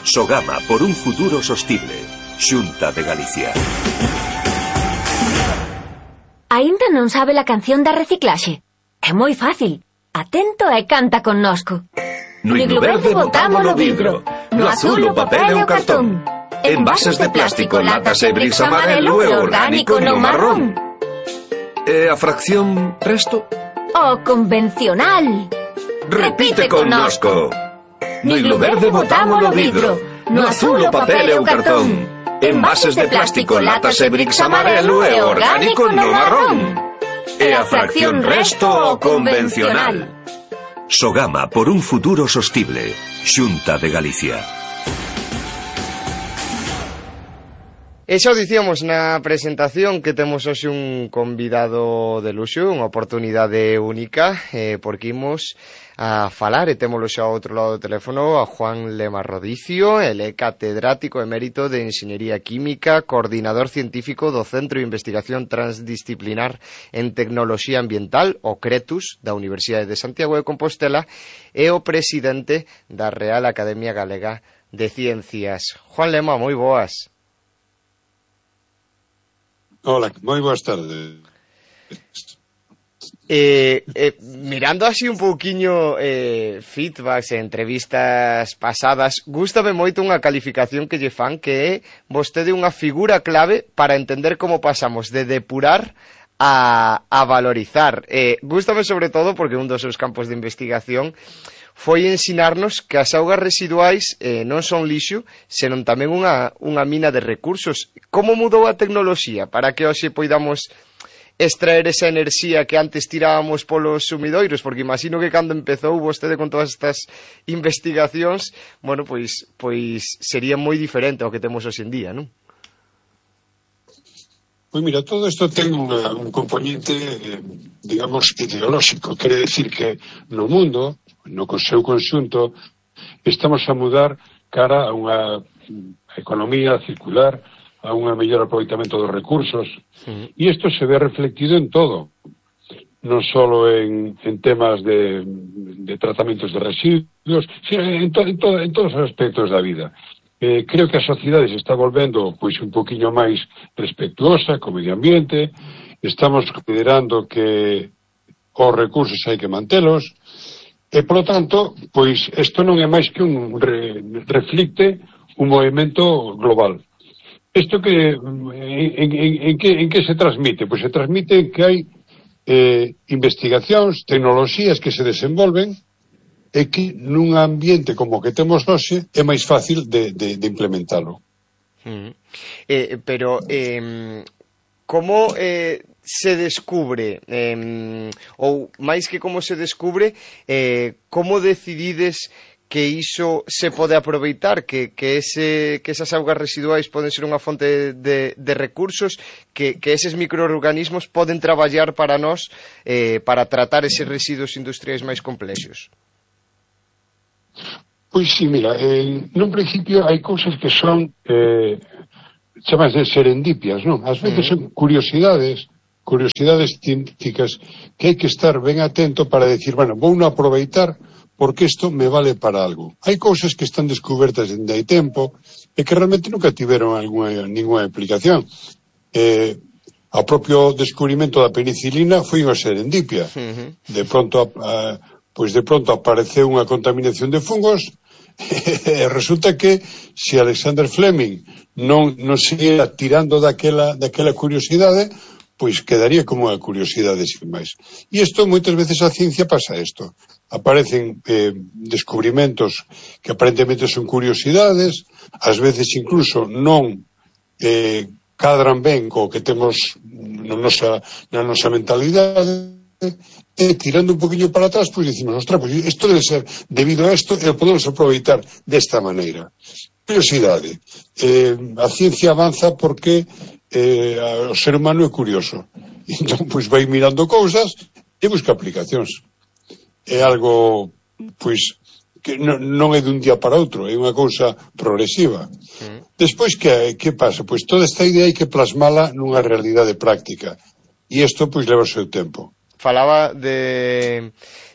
Sogama por un futuro sostible. Xunta de Galicia. Aínda non sabe a canción da reciclaxe? É moi fácil. Atento e canta connosco. No iglo verde botamos o vidro, no azul o papel e o cartón. Envases de plástico, latas e bricks amarelo e orgánico no marrón. E a fracción resto? O convencional. Repite connosco. No iglo verde botamos o vidro, no azul o papel e o cartón. Envases de plástico, latas e bricks amarelo e orgánico no marrón. E a fracción resto o convencional. Sogama por un futuro sostible. Xunta de Galicia. E xa o dicíamos na presentación que temos hoxe un convidado de luxo, unha oportunidade única, porque imos a falar, e témolo xa ao outro lado do teléfono, a Juan Lema Rodicio. Ele é catedrático emérito de Enxeñería Química, coordinador científico do Centro de Investigación Transdisciplinar en Tecnoloxía Ambiental, o CRETUS, da Universidade de Santiago de Compostela, e o presidente da Real Academia Galega de Ciencias. Juan Lema, moi boas. Hola, moi boas tardes. Mirando así un pouquiño feedbacks e entrevistas pasadas, gústame moito unha calificación que lle fan, que é vostede unha figura clave para entender como pasamos de depurar a valorizar. Gústame sobre todo porque un dos seus campos de investigación foi ensinarnos que as augas residuais non son lixo, senón tamén unha mina de recursos. Como mudou a tecnoloxía para que hoxe poidamos extraer esa enerxía que antes tirábamos polos sumidoiros? Porque imagino que cando empezou vostede con todas estas investigacións, bueno, pois sería moi diferente ao que temos hoxe en día, non? Pois mira, todo isto ten un componente, digamos, ideolóxico. Quere decir que no mundo, no seu conxunto, estamos a mudar cara a unha economía circular, a un mellor aproveitamento dos recursos, e isto se ve reflectido en todo, non só en temas de tratamentos de residuos, sino en todos os aspectos da vida. Creo que a sociedade se está volvendo pois un poquinho máis respetuosa co medio ambiente. Estamos considerando que os recursos hai que mantelos, e polo tanto, pois isto non é máis que reflicte un movimento global. Isto que en que se transmite? Pois se transmite que hai investigacións, tecnoloxías que se desenvolven, e que nun ambiente como que temos hoxe é máis fácil de implementalo. Pero como se descubre, ou máis que como se descubre, como decidides que iso se pode aproveitar, que esas augas residuais poden ser unha fonte de recursos, que eses microorganismos poden traballar para nós para tratar eses residuos industriais máis complexos? Pois sí, mira, nun principio hai cousas que son chamas de serendipias, non? Ás veces son curiosidades científicas que hai que estar ben atento para decir, bueno, vou non aproveitar porque isto me vale para algo. Hai cousas que están descubertas dende hai tempo e que realmente nunca tiveron ninguna aplicación. O propio descubrimento da penicilina foi unha serendipia. De pronto apareceu unha contaminación de fungos e resulta que se Alexander Fleming non seguía tirando daquela curiosidade, pois quedaría como unha curiosidade sin máis. E isto, moitas veces a ciencia pasa isto. Aparecen descubrimentos que aparentemente son curiosidades, ás veces incluso non cadran ben co que temos na nosa mentalidade, e tirando un poquinho para atrás, pois dicimos, ostras, pois isto debe ser debido a isto e o podemos aproveitar desta maneira. Curiosidade. A ciencia avanza porque o ser humano é curioso. Entón, pois vai mirando cousas e busca aplicacións. É algo, pois, que non é dun día para outro, é unha cousa progresiva. Despois, que pasa? Pois toda esta idea hai que plasmala nunha realidade práctica. E isto, pois, leva o seu tempo. Falaba de